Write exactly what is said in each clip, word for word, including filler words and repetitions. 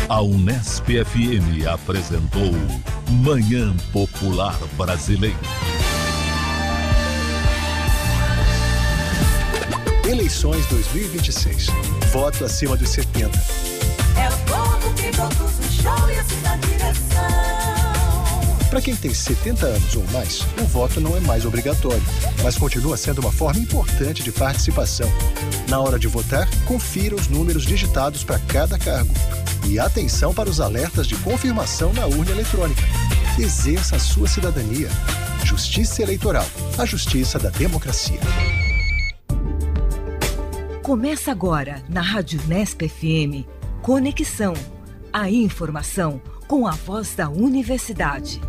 A Unesp F M apresentou Manhã Popular Brasileira. Eleições dois mil e vinte e seis. Voto acima dos setenta. É o povo que conduz o show e assina a direção. Para quem tem setenta anos ou mais, o voto não é mais obrigatório, mas continua sendo uma forma importante de participação. Na hora de votar, confira os números digitados para cada cargo. E atenção para os alertas de confirmação na urna eletrônica. Exerça a sua cidadania. Justiça Eleitoral, a justiça da democracia. Começa agora, na Rádio Unesp F M, Conexão. A informação com a voz da universidade.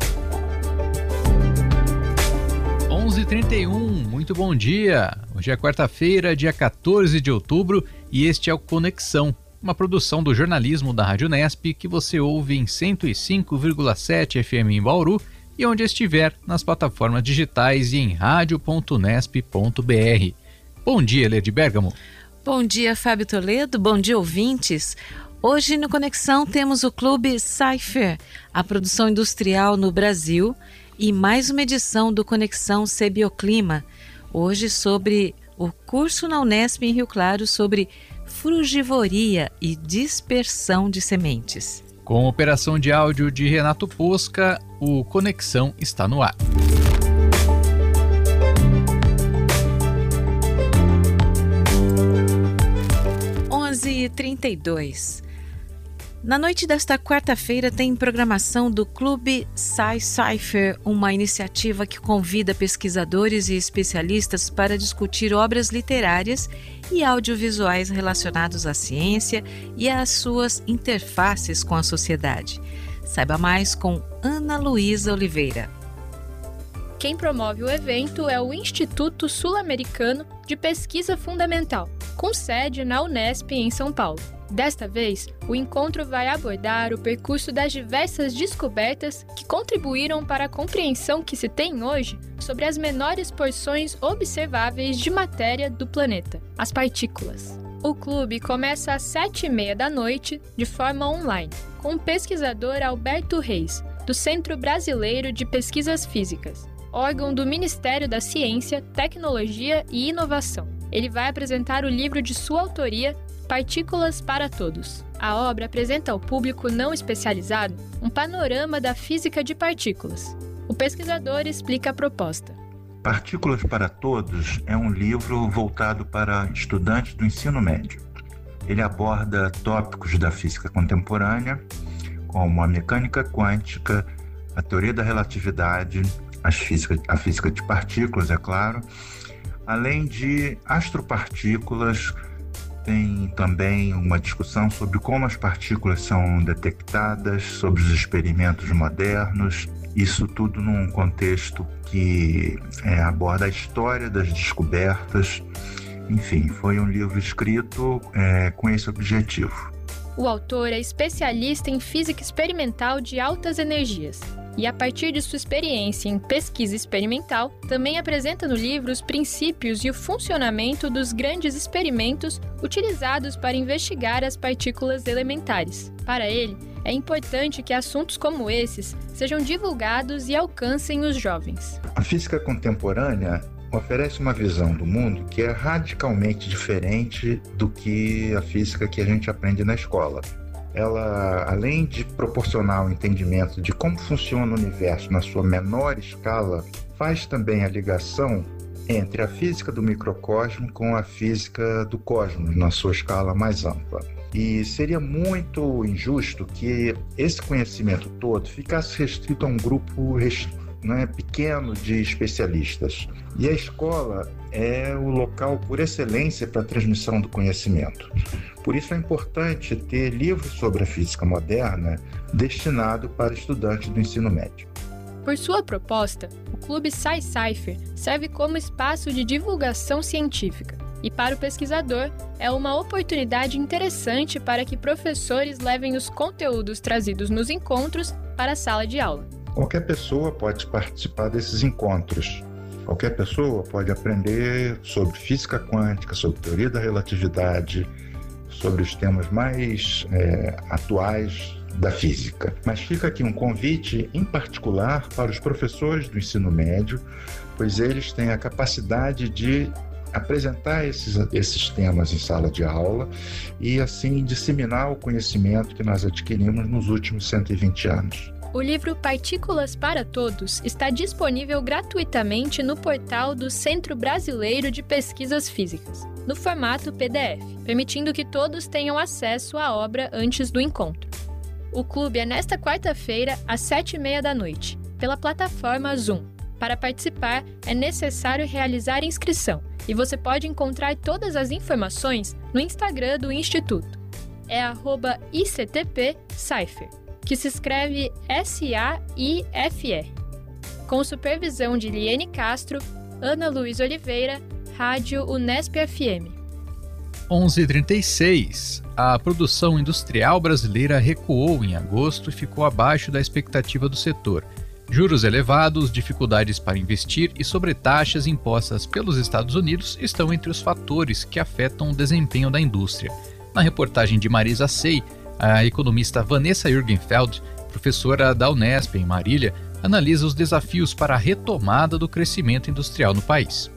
onze e trinta e um, muito bom dia. Hoje é quarta-feira, dia quatorze de outubro, e este é o Conexão, uma produção do jornalismo da Rádio Unesp que você ouve em cento e cinco vírgula sete F M em Bauru e onde estiver nas plataformas digitais e em radio ponto unesp ponto b r. Bom dia, Lede Bergamo. Bom dia, Fábio Toledo. Bom dia, ouvintes. Hoje no Conexão temos o Clube Cypher, a produção industrial no Brasil, e mais uma edição do Conexão Sebioclima, hoje sobre o curso na Unesp em Rio Claro sobre frugivoria e dispersão de sementes. Com operação de áudio de Renato Posca, o Conexão está no ar. onze e trinta e dois. Na noite desta quarta-feira tem programação do Clube Sci-Cypher, uma iniciativa que convida pesquisadores e especialistas para discutir obras literárias e audiovisuais relacionados à ciência e às suas interfaces com a sociedade. Saiba mais com Ana Luísa Oliveira. Quem promove o evento é o Instituto Sul-Americano de Pesquisa Fundamental, com sede na Unesp em São Paulo. Desta vez, o encontro vai abordar o percurso das diversas descobertas que contribuíram para a compreensão que se tem hoje sobre as menores porções observáveis de matéria do planeta, as partículas. O clube começa às sete e meia da noite, de forma online, com o pesquisador Alberto Reis, do Centro Brasileiro de Pesquisas Físicas, órgão do Ministério da Ciência, Tecnologia e Inovação. Ele vai apresentar o livro de sua autoria, Partículas para Todos. A obra apresenta ao público não especializado um panorama da física de partículas. O pesquisador explica a proposta. Partículas para Todos é um livro voltado para estudantes do ensino médio. Ele aborda tópicos da física contemporânea, como a mecânica quântica, a teoria da relatividade, as física, a física de partículas, é claro, além de astropartículas. Tem também uma discussão sobre como as partículas são detectadas, sobre os experimentos modernos, isso tudo num contexto que é, aborda a história das descobertas. Enfim, foi um livro escrito é, com esse objetivo. O autor é especialista em física experimental de altas energias e, a partir de sua experiência em pesquisa experimental, também apresenta no livro os princípios e o funcionamento dos grandes experimentos utilizados para investigar as partículas elementares. Para ele, é importante que assuntos como esses sejam divulgados e alcancem os jovens. A física contemporânea oferece uma visão do mundo que é radicalmente diferente do que a física que a gente aprende na escola. Ela, além de proporcionar o entendimento de como funciona o universo na sua menor escala, faz também a ligação entre a física do microcosmo com a física do cosmos na sua escala mais ampla. E seria muito injusto que esse conhecimento todo ficasse restrito a um grupo né, pequeno de especialistas. E a escola é o local por excelência para a transmissão do conhecimento. Por isso é importante ter livros sobre a física moderna destinado para estudantes do ensino médio. Por sua proposta, o Clube Sci-Cypher serve como espaço de divulgação científica. E para o pesquisador, é uma oportunidade interessante para que professores levem os conteúdos trazidos nos encontros para a sala de aula. Qualquer pessoa pode participar desses encontros. Qualquer pessoa pode aprender sobre física quântica, sobre teoria da relatividade, sobre os temas mais é, atuais da física. Mas fica aqui um convite em particular para os professores do ensino médio, pois eles têm a capacidade de apresentar esses, esses temas em sala de aula e assim disseminar o conhecimento que nós adquirimos nos últimos cento e vinte anos. O livro Partículas para Todos está disponível gratuitamente no portal do Centro Brasileiro de Pesquisas Físicas, no formato P D F, permitindo que todos tenham acesso à obra antes do encontro. O clube é nesta quarta-feira, às sete e meia da noite, pela plataforma Zoom. Para participar, é necessário realizar inscrição e você pode encontrar todas as informações no Instagram do Instituto. É arroba I C T P Saifer, que se escreve S A I F R. Com supervisão de Liene Castro, Ana Luiz Oliveira, Rádio Unesp F M. onze e trinta e seis. A produção industrial brasileira recuou em agosto e ficou abaixo da expectativa do setor. Juros elevados, dificuldades para investir e sobretaxas impostas pelos Estados Unidos estão entre os fatores que afetam o desempenho da indústria. Na reportagem de Marisa Sei, a economista Vanessa Jürgenfeld, professora da Unesp em Marília, analisa os desafios para a retomada do crescimento industrial no país.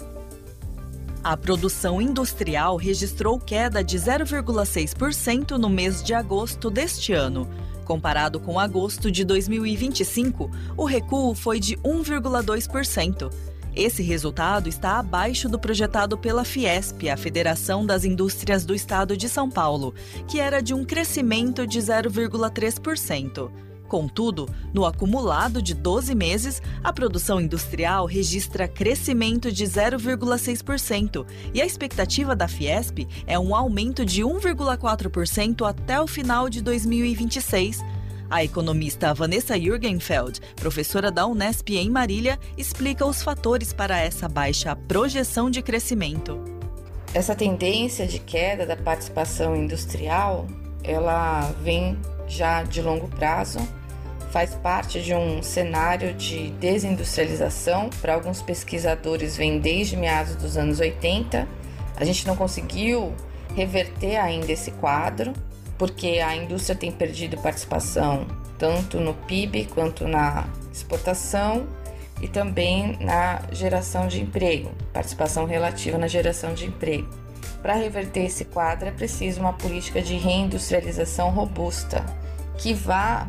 A produção industrial registrou queda de zero vírgula seis por cento no mês de agosto deste ano. Comparado com agosto de dois mil e vinte e cinco, o recuo foi de um vírgula dois por cento. Esse resultado está abaixo do projetado pela Fiesp, a Federação das Indústrias do Estado de São Paulo, que era de um crescimento de zero vírgula três por cento. Contudo, no acumulado de doze meses, a produção industrial registra crescimento de zero vírgula seis por cento e a expectativa da Fiesp é um aumento de um vírgula quatro por cento até o final de dois mil e vinte e seis. A economista Vanessa Jürgenfeld, professora da Unesp em Marília, explica os fatores para essa baixa projeção de crescimento. Essa tendência de queda da participação industrial, ela vem já de longo prazo, faz parte de um cenário de desindustrialização. Para alguns pesquisadores, vem desde meados dos anos oitenta. A gente não conseguiu reverter ainda esse quadro, porque a indústria tem perdido participação tanto no P I B quanto na exportação e também na geração de emprego, participação relativa na geração de emprego. Para reverter esse quadro é preciso uma política de reindustrialização robusta, que vá,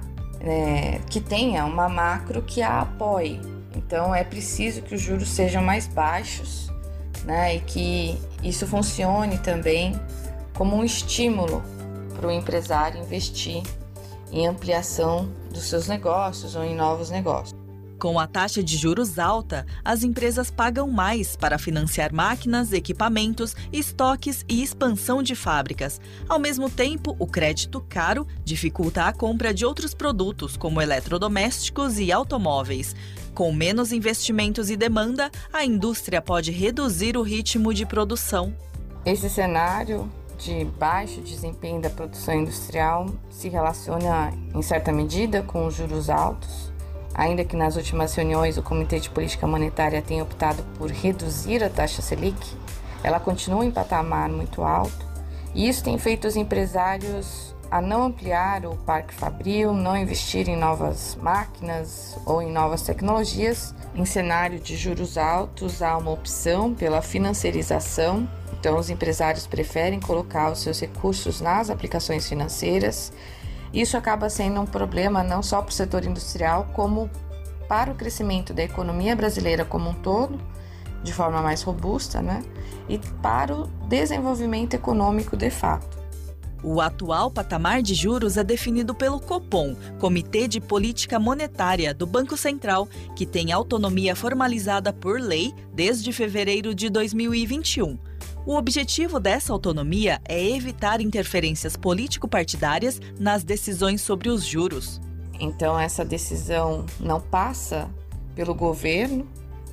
é, que tenha uma macro que a apoie. Então é preciso que os juros sejam mais baixos, né, e que isso funcione também como um estímulo para o empresário investir em ampliação dos seus negócios ou em novos negócios. Com a taxa de juros alta, as empresas pagam mais para financiar máquinas, equipamentos, estoques e expansão de fábricas. Ao mesmo tempo, o crédito caro dificulta a compra de outros produtos, como eletrodomésticos e automóveis. Com menos investimentos e demanda, a indústria pode reduzir o ritmo de produção. Esse cenário de baixo desempenho da produção industrial se relaciona, em certa medida, com os juros altos. Ainda que nas últimas reuniões o Comitê de Política Monetária tenha optado por reduzir a taxa Selic, ela continua em patamar muito alto, e isso tem feito os empresários a não ampliar o parque fabril, não investir em novas máquinas ou em novas tecnologias. Em cenário de juros altos, há uma opção pela financiarização, então os empresários preferem colocar os seus recursos nas aplicações financeiras. Isso acaba sendo um problema não só para o setor industrial, como para o crescimento da economia brasileira como um todo, de forma mais robusta, né? E para o desenvolvimento econômico de fato. O atual patamar de juros é definido pelo Copom, Comitê de Política Monetária do Banco Central, que tem autonomia formalizada por lei desde fevereiro de dois mil e vinte e um. O objetivo dessa autonomia é evitar interferências político-partidárias nas decisões sobre os juros. Então, essa decisão não passa pelo governo,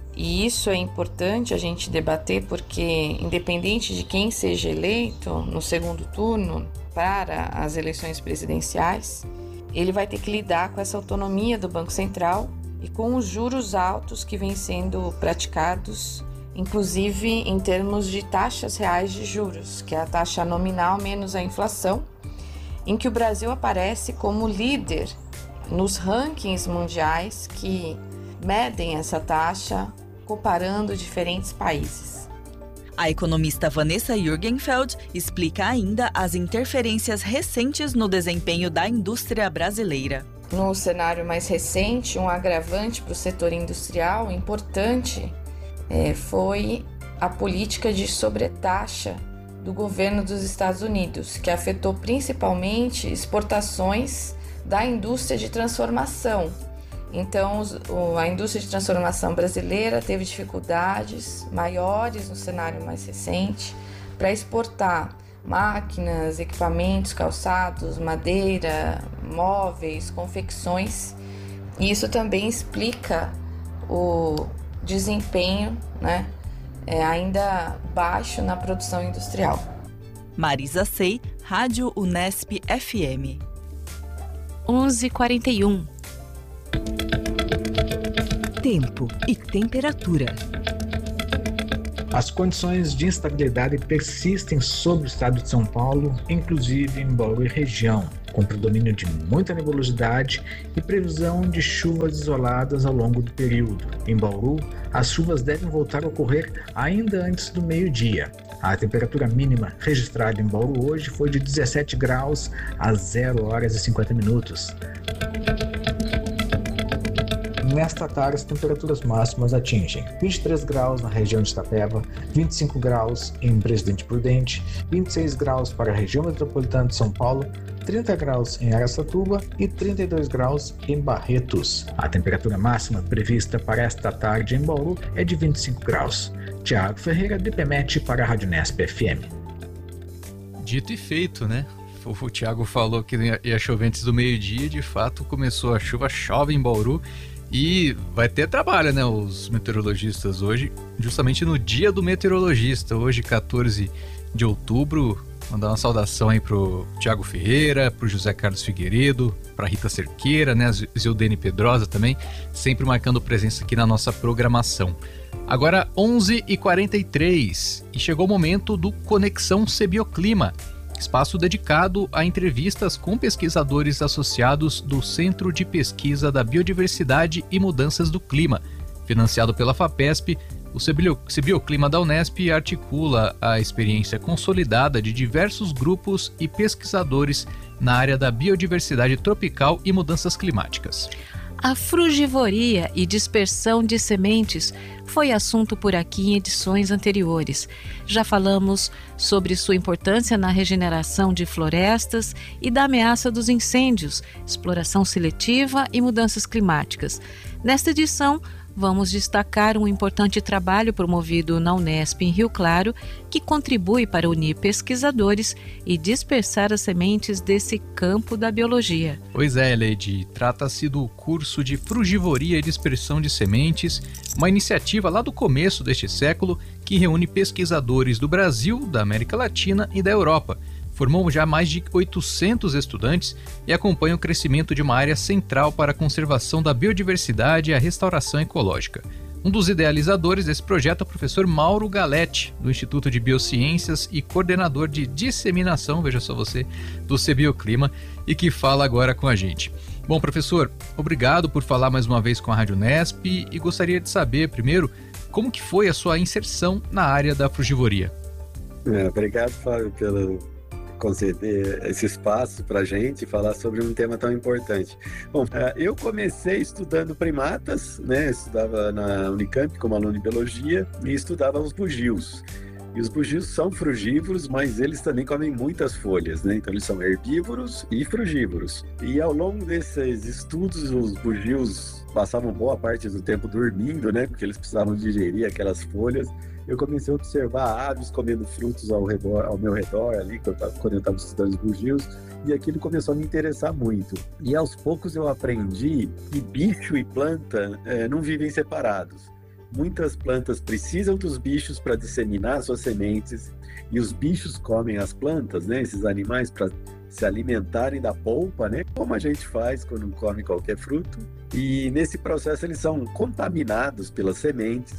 e isso é importante a gente debater, porque independente de quem seja eleito no segundo turno para as eleições presidenciais, ele vai ter que lidar com essa autonomia do Banco Central e com os juros altos que vêm sendo praticados inclusive em termos de taxas reais de juros, que é a taxa nominal menos a inflação, em que o Brasil aparece como líder nos rankings mundiais que medem essa taxa comparando diferentes países. A economista Vanessa Jürgenfeld explica ainda as interferências recentes no desempenho da indústria brasileira. No cenário mais recente, um agravante para o setor industrial importante é, foi a política de sobretaxa do governo dos Estados Unidos, que afetou principalmente exportações da indústria de transformação. Então, a indústria de transformação brasileira teve dificuldades maiores no cenário mais recente para exportar máquinas, equipamentos, calçados, madeira, móveis, confecções. E isso também explica o desempenho, né, é ainda baixo na produção industrial. Marisa Sei, Rádio Unesp F M. onze e quarenta e um. Tempo e temperatura. As condições de instabilidade persistem sobre o estado de São Paulo, inclusive em Bauru e região, com predomínio de muita nebulosidade e previsão de chuvas isoladas ao longo do período. Em Bauru, as chuvas devem voltar a ocorrer ainda antes do meio-dia. A temperatura mínima registrada em Bauru hoje foi de dezessete graus às zero horas e cinquenta minutos. Nesta tarde, as temperaturas máximas atingem vinte e três graus na região de Itapeva, vinte e cinco graus em Presidente Prudente, vinte e seis graus para a região metropolitana de São Paulo, trinta graus em Araçatuba e trinta e dois graus em Barretos. A temperatura máxima prevista para esta tarde em Bauru é de vinte e cinco graus. Tiago Ferreira, D P M E T para a Rádio Unesp F M. Dito e feito, né? O Tiago falou que ia chover antes do meio-dia, de fato começou a chuva, chove em Bauru. E vai ter trabalho, né, os meteorologistas hoje, justamente no dia do meteorologista, hoje quatorze de outubro. Mandar uma saudação aí pro Tiago Ferreira, pro José Carlos Figueiredo, pra Rita Cerqueira, né, a Zildene Pedrosa também, sempre marcando presença aqui na nossa programação. Agora onze e quarenta e três e chegou o momento do Conexão Sebioclima, espaço dedicado a entrevistas com pesquisadores associados do Centro de Pesquisa da Biodiversidade e Mudanças do Clima. Financiado pela FAPESP, o Sebioclima da Unesp articula a experiência consolidada de diversos grupos e pesquisadores na área da biodiversidade tropical e mudanças climáticas. A frugivoria e dispersão de sementes foi assunto por aqui em edições anteriores. Já falamos sobre sua importância na regeneração de florestas e da ameaça dos incêndios, exploração seletiva e mudanças climáticas. Nesta edição, vamos destacar um importante trabalho promovido na Unesp em Rio Claro, que contribui para unir pesquisadores e dispersar as sementes desse campo da biologia. Pois é, Leide, trata-se do curso de Frugivoria e Dispersão de Sementes, uma iniciativa lá do começo deste século que reúne pesquisadores do Brasil, da América Latina e da Europa. Formou já mais de oitocentos estudantes e acompanha o crescimento de uma área central para a conservação da biodiversidade e a restauração ecológica. Um dos idealizadores desse projeto é o professor Mauro Galetti, do Instituto de Biociências e coordenador de disseminação, veja só você, do Sebioclima, e que fala agora com a gente. Bom, professor, obrigado por falar mais uma vez com a Rádio Unesp e gostaria de saber, primeiro, como que foi a sua inserção na área da frugivoria? É, obrigado, Fábio, pelo conceder esse espaço para a gente falar sobre um tema tão importante. Bom, eu comecei estudando primatas, né? Estudava na Unicamp como aluno de biologia e estudava os bugios. E os bugios são frugívoros, mas eles também comem muitas folhas, né? Então eles são herbívoros e frugívoros. E ao longo desses estudos, os bugios passavam boa parte do tempo dormindo, né? Porque eles precisavam digerir aquelas folhas. Eu comecei a observar aves comendo frutos ao, redor, ao meu redor, ali, quando eu estava estudando os bugios, e aquilo começou a me interessar muito. E aos poucos eu aprendi que bicho e planta é, não vivem separados. Muitas plantas precisam dos bichos para disseminar suas sementes, e os bichos comem as plantas, né, esses animais, para se alimentarem da polpa, né, como a gente faz quando come qualquer fruto. E nesse processo eles são contaminados pelas sementes,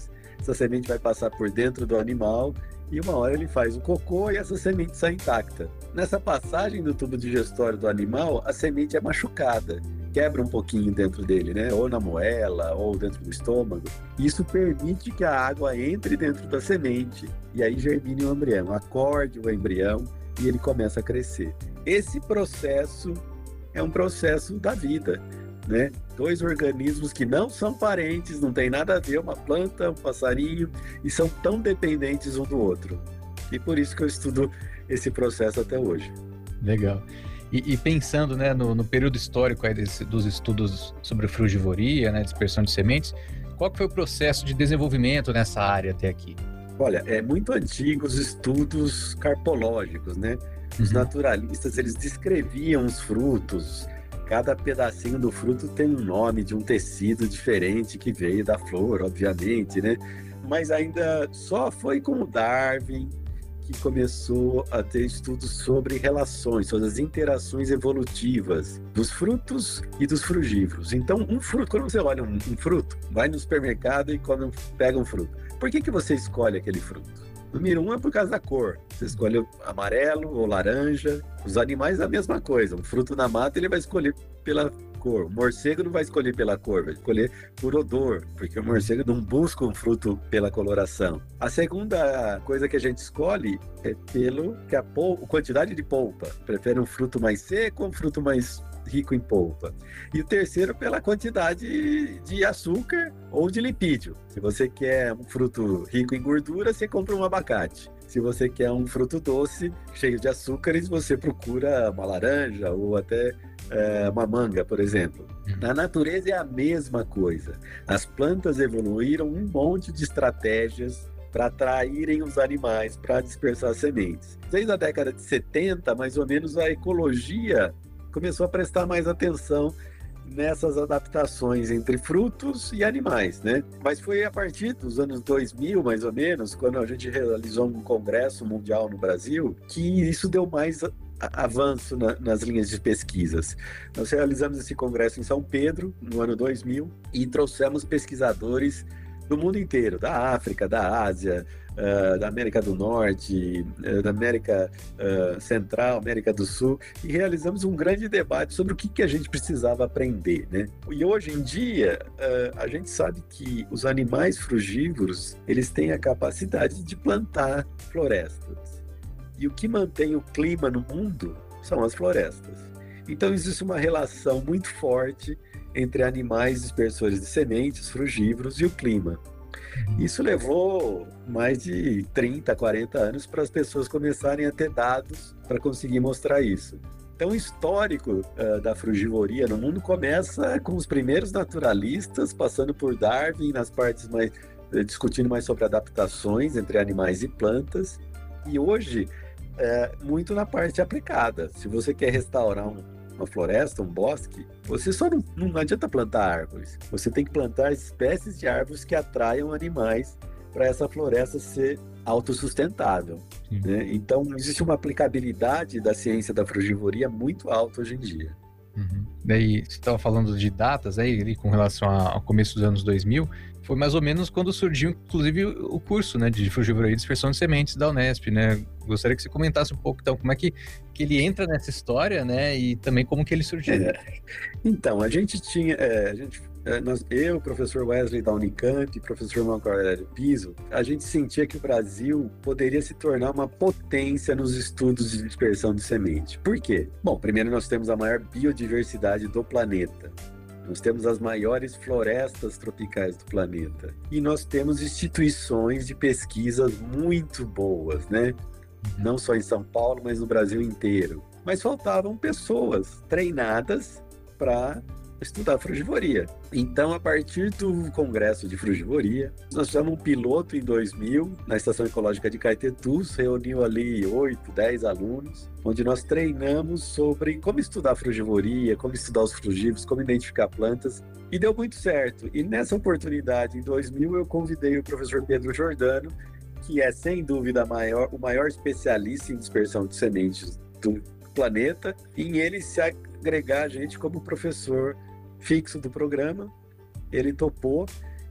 essa semente vai passar por dentro do animal e uma hora ele faz o cocô e essa semente sai intacta. Nessa passagem do tubo digestório do animal, a semente é machucada, quebra um pouquinho dentro dele, né? Ou na moela, ou dentro do estômago. Isso permite que a água entre dentro da semente e aí germine o embrião, acorde o embrião e ele começa a crescer. Esse processo é um processo da vida, né? Dois organismos que não são parentes, não tem nada a ver, uma planta, um passarinho, e são tão dependentes um do outro. E por isso que eu estudo esse processo até hoje. Legal. E, e pensando, né, no, no período histórico aí desse, dos estudos sobre frugivoria, né, dispersão de sementes, qual que foi o processo de desenvolvimento nessa área até aqui? Olha, é muito antigo os estudos carpológicos, né? Os uhum. naturalistas, eles descreviam os frutos. Cada pedacinho do fruto tem um nome de um tecido diferente que veio da flor, obviamente, né? Mas ainda só foi com o Darwin que começou a ter estudos sobre relações, sobre as interações evolutivas dos frutos e dos frugívoros. Então, um fruto, quando você olha um, um fruto, vai no supermercado e come, pega um fruto. Por que que você escolhe aquele fruto? Número um é por causa da cor. Você escolhe amarelo ou laranja. Os animais é a mesma coisa. Um fruto na mata ele vai escolher pela cor. O morcego não vai escolher pela cor, vai escolher por odor, porque o morcego não busca um fruto pela coloração. A segunda coisa que a gente escolhe é pelo que a pol- quantidade de polpa. Prefere um fruto mais seco ou um fruto mais rico em polpa. E o terceiro pela quantidade de açúcar ou de lipídio. Se você quer um fruto rico em gordura, você compra um abacate. Se você quer um fruto doce, cheio de açúcares, você procura uma laranja ou até é, uma manga, por exemplo. Na natureza é a mesma coisa. As plantas evoluíram um monte de estratégias para atraírem os animais para dispersar sementes. Desde a década de setenta, mais ou menos, a ecologia começou a prestar mais atenção nessas adaptações entre frutos e animais, né? Mas foi a partir dos anos dois mil, mais ou menos, quando a gente realizou um congresso mundial no Brasil, que isso deu mais avanço na, nas linhas de pesquisas. Nós realizamos esse congresso em São Pedro, no ano dois mil, e trouxemos pesquisadores do mundo inteiro, da África, da Ásia, uh, da América do Norte, uh, da América uh, Central, América do Sul, e realizamos um grande debate sobre o que, que a gente precisava aprender, né? E hoje em dia, uh, a gente sabe que os animais frugívoros, eles têm a capacidade de plantar florestas. E o que mantém o clima no mundo são as florestas. Então existe uma relação muito forte entre animais dispersores de sementes, frugívoros e o clima. Isso levou mais de trinta, quarenta anos para as pessoas começarem a ter dados para conseguir mostrar isso. Então o histórico uh, da frugivoria no mundo começa com os primeiros naturalistas, passando por Darwin, nas partes mais, uh, discutindo mais sobre adaptações entre animais e plantas, e hoje uh, muito na parte aplicada. Se você quer restaurar um uma floresta, um bosque, você só não, não adianta plantar árvores. Você tem que plantar espécies de árvores que atraiam animais para essa floresta ser autossustentável, né? Então, existe uma aplicabilidade da ciência da frugivoria muito alta hoje em dia. Uhum. Daí, você estava falando de datas aí, ali, com relação ao começo dos anos dois mil, foi mais ou menos quando surgiu, inclusive, o curso, né, de frugivoria e dispersão de sementes da Unesp, né? Gostaria que você comentasse um pouco, então, como é que, que ele entra nessa história, né, e também como que ele surgiu. É. Então, a gente tinha, é, a gente, é, nós, eu, professor Wesley da Unicamp, professor Marco Aurélio Piso, a gente sentia que o Brasil poderia se tornar uma potência nos estudos de dispersão de semente. Por quê? Bom, primeiro nós temos a maior biodiversidade do planeta. Nós temos as maiores florestas tropicais do planeta. E nós temos instituições de pesquisas muito boas, né? Não só em São Paulo, mas no Brasil inteiro. Mas faltavam pessoas treinadas para estudar frugivoria. Então, a partir do Congresso de Frugivoria, nós fizemos um piloto em dois mil, na Estação Ecológica de Caetetus, reuniu ali oito, dez alunos, onde nós treinamos sobre como estudar frugivoria, como estudar os frugívoros, como identificar plantas, e deu muito certo. E nessa oportunidade, em dois mil, eu convidei o professor Pedro Giordano, que é, sem dúvida, maior, o maior especialista em dispersão de sementes do planeta, e em ele se agregar a gente como professor fixo do programa. Ele topou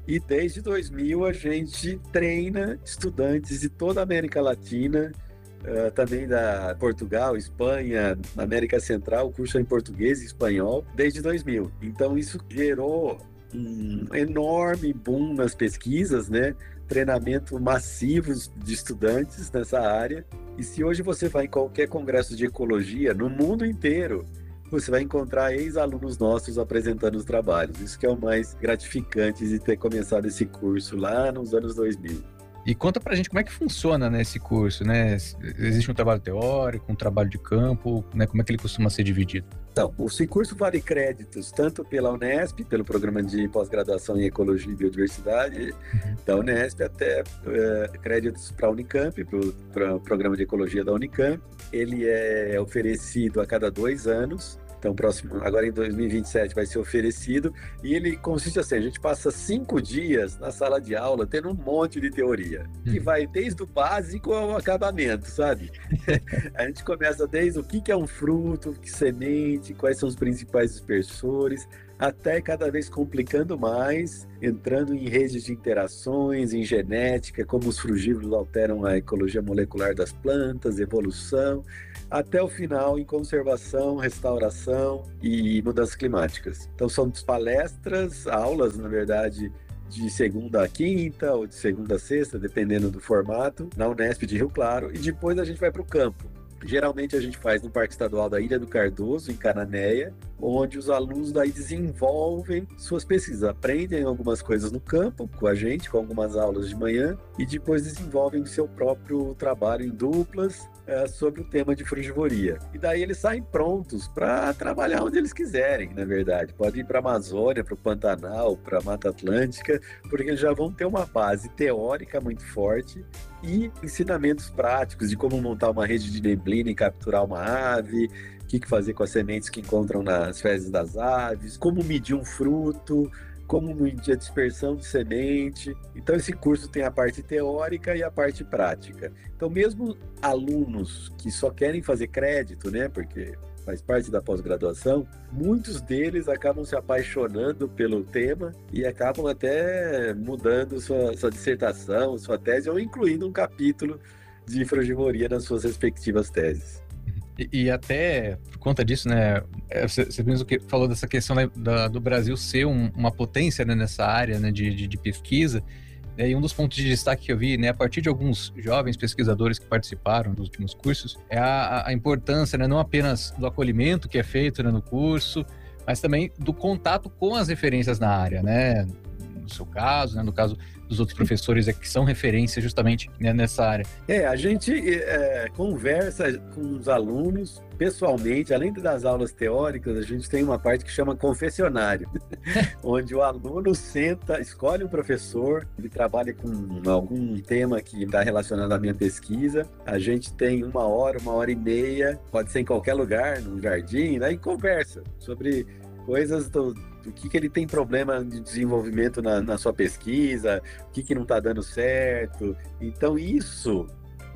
E desde dois mil a gente treina estudantes de toda a América Latina, uh, também da Portugal, Espanha, América Central, o curso é em português e espanhol, desde dois mil. Então isso gerou um enorme boom nas pesquisas, né? Treinamento massivos de estudantes nessa área. E se hoje você vai em qualquer congresso de ecologia, no mundo inteiro, você vai encontrar ex-alunos nossos apresentando os trabalhos. Isso que é o mais gratificante de ter começado esse curso lá nos anos dois mil. E conta pra gente como é que funciona, né, esse curso, né? Existe um trabalho teórico, um trabalho de campo, né? Como é que ele costuma ser dividido? Então, esse curso vale créditos tanto pela Unesp, pelo programa de pós-graduação em Ecologia e Biodiversidade uhum. da Unesp, até uh, créditos para a Unicamp, para o programa de Ecologia da Unicamp. Ele é oferecido a cada dois anos. Então, próximo, agora em dois mil e vinte e sete vai ser oferecido, e ele consiste assim, a gente passa cinco dias na sala de aula tendo um monte de teoria, que vai desde o básico ao acabamento, sabe? A gente começa desde o que é um fruto, que semente, quais são os principais dispersores, até cada vez complicando mais, entrando em redes de interações, em genética, como os frugívoros alteram a ecologia molecular das plantas, evolução, até o final em conservação, restauração e mudanças climáticas. Então são palestras, aulas, na verdade, de segunda a quinta ou de segunda a sexta, dependendo do formato, na Unesp de Rio Claro, e depois a gente vai para o campo. Geralmente a gente faz no Parque Estadual da Ilha do Cardoso, em Cananéia, onde os alunos daí desenvolvem suas pesquisas, aprendem algumas coisas no campo com a gente, com algumas aulas de manhã, e depois desenvolvem seu próprio trabalho em duplas é, sobre o tema de frugivoria. E daí eles saem prontos para trabalhar onde eles quiserem, na verdade. Podem ir para a Amazônia, para o Pantanal, para a Mata Atlântica, porque eles já vão ter uma base teórica muito forte e ensinamentos práticos de como montar uma rede de neblina e capturar uma ave, o que fazer com as sementes que encontram nas fezes das aves, como medir um fruto, como medir a dispersão de semente. Então esse curso tem a parte teórica e a parte prática. Então mesmo alunos que só querem fazer crédito, né, porque faz parte da pós-graduação, muitos deles acabam se apaixonando pelo tema e acabam até mudando sua, sua dissertação, sua tese, ou incluindo um capítulo de frugivoria nas suas respectivas teses. E, e até por conta disso, né, você, você mesmo que falou dessa questão, né, da, do Brasil ser um, uma potência, né, nessa área, né, de, de, de pesquisa. E um dos pontos de destaque que eu vi, né, a partir de alguns jovens pesquisadores que participaram dos últimos cursos, é a, a importância, né, não apenas do acolhimento que é feito, né, no curso, mas também do contato com as referências na área, né? No seu caso, né, no caso dos outros professores é que são referências justamente, né, nessa área. É, a gente é, conversa com os alunos pessoalmente, além das aulas teóricas, a gente tem uma parte que chama confessionário, onde o aluno senta, escolhe um professor, ele trabalha com algum tema que está relacionado à minha pesquisa, a gente tem uma hora, uma hora e meia, pode ser em qualquer lugar, num jardim, né, e conversa sobre coisas do, do que, que ele tem problema de desenvolvimento na, na sua pesquisa, o que, que não está dando certo. Então isso,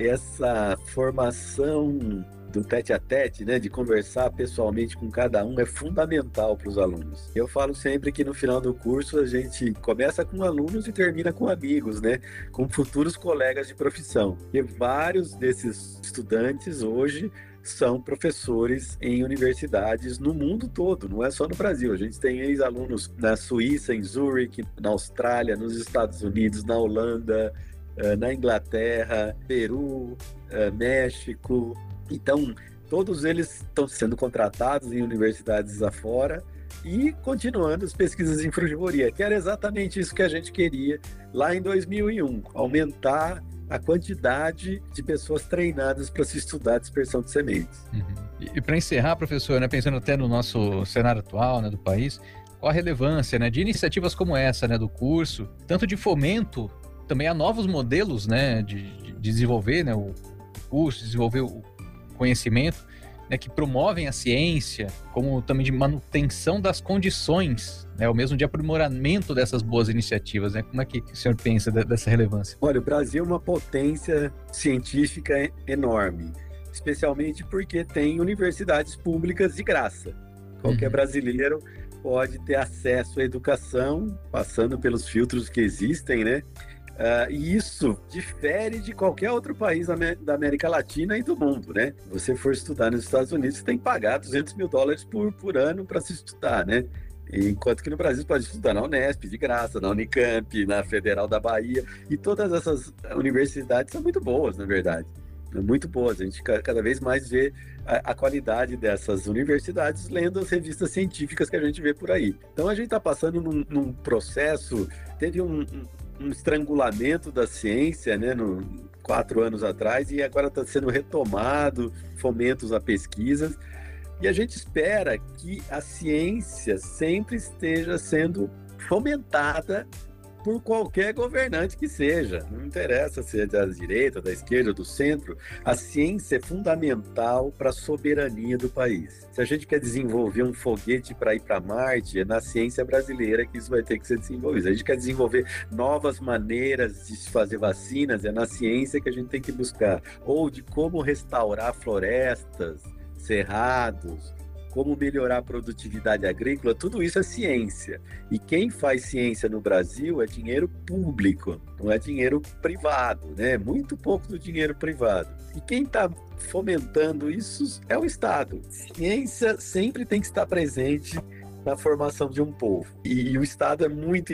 essa formação do tete a tete, né, de conversar pessoalmente com cada um, é fundamental para os alunos. Eu falo sempre que no final do curso a gente começa com alunos e termina com amigos, né, com futuros colegas de profissão. E vários desses estudantes hoje são professores em universidades no mundo todo, não é só no Brasil. A gente tem ex-alunos na Suíça, em Zurique, na Austrália, nos Estados Unidos, na Holanda, na Inglaterra, Peru, México. Então, todos eles estão sendo contratados em universidades afora e continuando as pesquisas em frugivoria, que era exatamente isso que a gente queria lá em dois mil e um, aumentar a quantidade de pessoas treinadas para se estudar a dispersão de sementes. Uhum. E, e para encerrar, professor, né, pensando até no nosso cenário atual, né, do país, qual a relevância, né, de iniciativas como essa, né, do curso, tanto de fomento também a novos modelos, né, de, de desenvolver, né, o curso, desenvolver o conhecimento, né, que promovem a ciência, como também de manutenção das condições, né, ou mesmo de aprimoramento dessas boas iniciativas, né? Como é que o senhor pensa de, dessa relevância? Olha, o Brasil é uma potência científica enorme, especialmente porque tem universidades públicas de graça. Qualquer uhum. brasileiro pode ter acesso à educação, passando pelos filtros que existem, né? Uh, e isso difere de qualquer outro país da América Latina e do mundo, né? Se você for estudar nos Estados Unidos, você tem que pagar duzentos mil dólares por, por ano para se estudar, né? Enquanto que no Brasil você pode estudar na Unesp, de graça, na Unicamp, na Federal da Bahia, e todas essas universidades são muito boas, na verdade. Muito boas, a gente cada vez mais vê a, a qualidade dessas universidades lendo as revistas científicas que a gente vê por aí. Então a gente está passando num, num processo, teve um, um, um estrangulamento da ciência, né, no, quatro anos atrás, e agora está sendo retomado, fomentos a pesquisas, e a gente espera que a ciência sempre esteja sendo fomentada por qualquer governante que seja. Não interessa se é da direita, da esquerda, do centro, a ciência é fundamental para a soberania do país. Se a gente quer desenvolver um foguete para ir para Marte, é na ciência brasileira que isso vai ter que ser desenvolvido. Se a gente quer desenvolver novas maneiras de se fazer vacinas, é na ciência que a gente tem que buscar. Ou de como restaurar florestas, cerrados, como melhorar a produtividade agrícola, tudo isso é ciência. E quem faz ciência no Brasil é dinheiro público, não é dinheiro privado, né? Muito pouco do dinheiro privado. E quem está fomentando isso é o Estado. Ciência sempre tem que estar presente na formação de um povo. E, e o Estado é muito